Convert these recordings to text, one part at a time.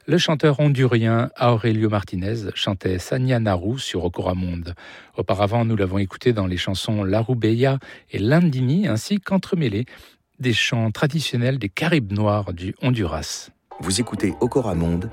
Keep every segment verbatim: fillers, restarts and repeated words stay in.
Le chanteur hondurien Aurelio Martinez chantait Sanya Naru sur Ocoramonde. Auparavant, nous l'avons écouté dans les chansons Larubeya et Landini, ainsi qu'entremêlés des chants traditionnels des Caribes noirs du Honduras. Vous écoutez Ocoramonde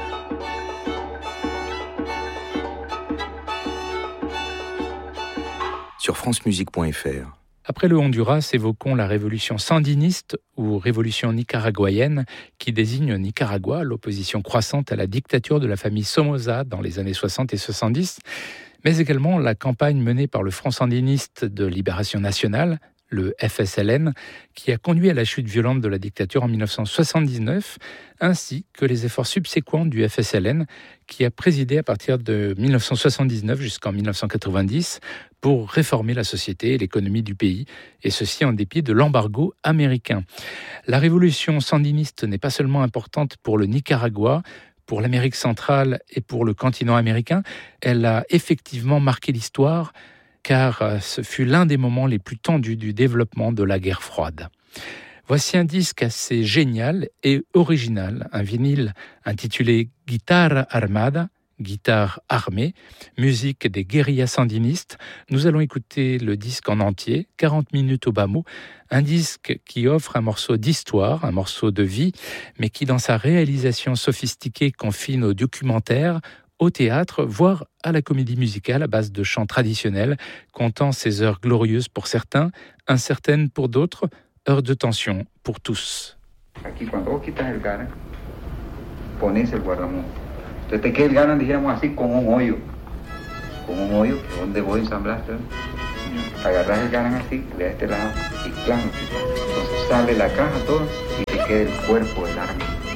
sur francemusique point f r. Après le Honduras, évoquons la révolution sandiniste ou révolution nicaraguayenne qui désigne Nicaragua, l'opposition croissante à la dictature de la famille Somoza dans les années soixante et soixante-dix, mais également la campagne menée par le Front sandiniste de libération nationale, le F S L N, qui a conduit à la chute violente de la dictature en dix-neuf cent soixante-dix-neuf, ainsi que les efforts subséquents du F S L N, qui a présidé à partir de dix-neuf cent soixante-dix-neuf jusqu'en dix-neuf cent quatre-vingt-dix pour réformer la société et l'économie du pays, et ceci en dépit de l'embargo américain. La révolution sandiniste n'est pas seulement importante pour le Nicaragua, pour l'Amérique centrale et pour le continent américain, elle a effectivement marqué l'histoire, car ce fut l'un des moments les plus tendus du développement de la guerre froide. Voici un disque assez génial et original, un vinyle intitulé Guitarra Armada, guitare armée, musique des guérillas sandinistes. Nous allons écouter le disque en entier, quarante minutes au bas mot, un disque qui offre un morceau d'histoire, un morceau de vie, mais qui dans sa réalisation sophistiquée confine au documentaire, au théâtre, voire à la comédie musicale à base de chants traditionnels, comptant ces heures glorieuses pour certains, incertaines pour d'autres, heures de tension pour tous. Aquí cuando vos quitas el garan, pones el guardamón. Entonces te queda el garan, dijéramos así, con un hoyo. Con un hoyo, que donde vos ensamblaste, agarras el garan así, de este lado, y claro, entonces sale la caja todo, y te queda el cuerpo del arma.